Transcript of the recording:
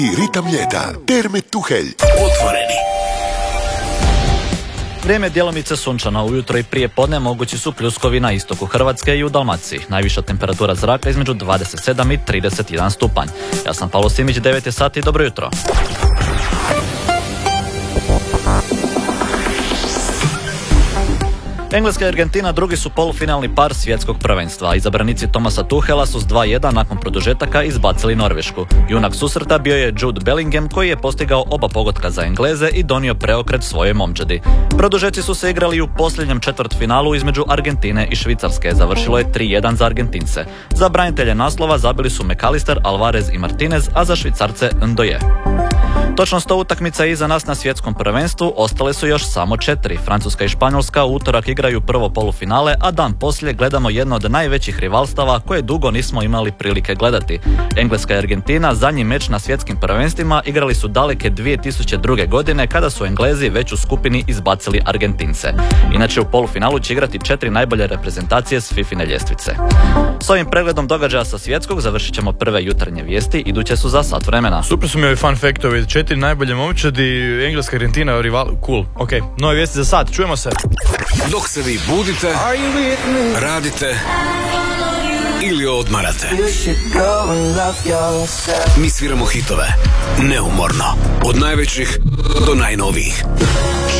I ritam ljeta. Terme Tuhelj. Otvoreni. Vrijeme djelomice sunčano, ujutro i prije podne mogući su pljuskovi na istoku Hrvatske i u Dalmaciji. Najviša temperatura zraka između 27 i 31 stupanj. Ja sam Pavlo Simić, 9 je sati, dobro jutro. Engleska i Argentina drugi su polufinalni par svjetskog prvenstva. Izabranici Thomasa Tuhela su s 2:1 nakon produžetaka izbacili Norvešku. Junak susreta bio je Jude Bellingham koji je postigao oba pogotka za Engleze i donio preokret svojoj momčadi. Produžeci su se igrali u posljednjem četvrtfinalu između Argentine i Švicarske. Završilo je 3:1 za Argentince. Za branitelje naslova zabili su McAllister, Alvarez i Martinez, a za Švicarce Ndoye. Točno 100 utakmica iza nas na svjetskom prvenstvu, ostale su još samo 4. Francuska i Španjolska u utorak igraju prvo polufinale, a dan poslije gledamo jedno od najvećih rivalstava koje dugo nismo imali prilike gledati. Engleska i Argentina zadnji meč na svjetskim prvenstvima igrali su daleke 2002. godine kada su Englezi već u skupini izbacili Argentince. Inače u polufinalu će igrati 4 najbolje reprezentacije s Fifine ljestvice. S ovim pregledom događaja sa svjetskog završit ćemo prve jutarnje vijesti, iduće su za sat vremena. Super su mi ovi fun factovi, 4 najbolje momčadi, Engleska, Argentina, rival, cool. Ok, nove vijesti za sat, čujemo se. Dok se vi budite, radite ili odmarate, mi sviramo hitove neumorno, od najvećih do najnovijih.